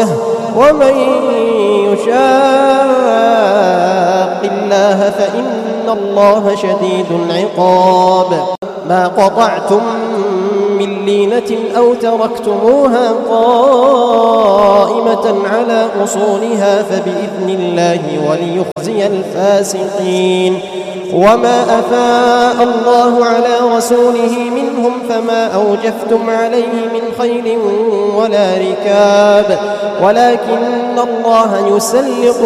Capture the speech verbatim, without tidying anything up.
ورسوله ومن يشاق الله فإن الله شديد العقاب. ما قطعتم من لينة أو تركتموها قائمة على أصولها فبإذن الله وليخزي الفاسقين. وما أفاء الله على رسوله منهم فما أوجفتم عليه من خيل ولا ركاب ولكن الله يسلط